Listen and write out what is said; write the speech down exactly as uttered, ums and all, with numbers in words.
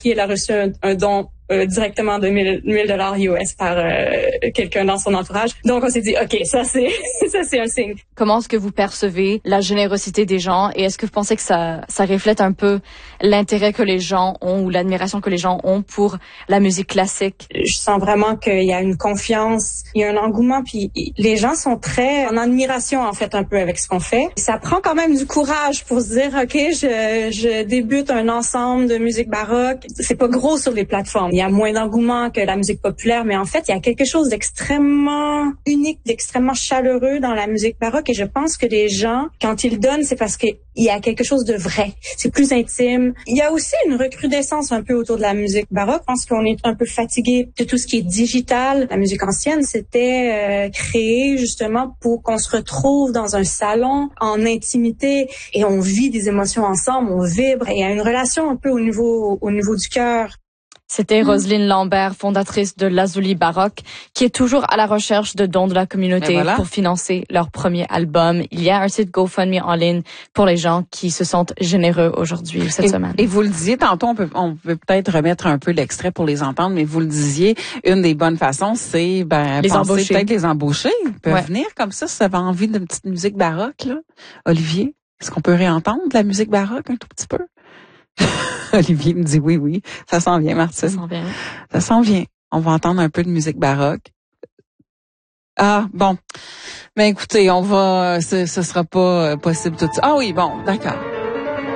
Puis elle a reçu un, un don euh, directement de mille dollars U S par euh, quelqu'un dans son entourage. Donc on s'est dit, ok, ça c'est ça c'est un signe. Comment est-ce que vous percevez la générosité des gens et est-ce que vous pensez que ça ça reflète un peu l'intérêt que les gens ont ou l'admiration que les gens ont pour la musique classique? Je sens vraiment qu'il y a une confiance, il y a un engouement, puis les gens sont très en admiration en fait un peu avec ce qu'on fait. Ça prend quand même du courage pour se dire, ok, je je débute un ensemble de musique baroque. C'est pas gros sur les plateformes. Il y a moins d'engouement que la musique populaire, mais en fait, il y a quelque chose d'extrêmement unique, d'extrêmement chaleureux dans la musique baroque et je pense que les gens, quand ils donnent, c'est parce qu'il y a quelque chose de vrai. C'est plus intime. Il y a aussi une recrudescence un peu autour de la musique baroque. Je pense qu'on est un peu fatigué de tout ce qui est digital. La musique ancienne, c'était euh, créé justement pour qu'on se retrouve dans un salon en intimité et on vit des émotions ensemble, on vibre et il y a une relation un peu au niveau, au niveau du cœur. C'était Roselyne Lambert, fondatrice de Lazuli Baroque, qui est toujours à la recherche de dons de la communauté voilà. pour financer leur premier album. Il y a un site GoFundMe en ligne pour les gens qui se sentent généreux aujourd'hui, cette et, semaine. Et vous le disiez, tantôt, on peut, on peut peut-être remettre un peu l'extrait pour les entendre, mais vous le disiez, une des bonnes façons, c'est ben, les penser embaucher. peut-être les embaucher. Ils peuvent ouais. venir comme ça, si ça va envie d'une petite musique baroque, là. Olivier, est-ce qu'on peut réentendre de la musique baroque un tout petit peu? Olivier me dit oui, oui. Ça s'en vient, Martine. Ça s'en vient. Ça s'en vient. On va entendre un peu de musique baroque. Ah, bon. Ben écoutez, on va, ce, ce sera pas possible tout de suite. Ah oui, bon, d'accord.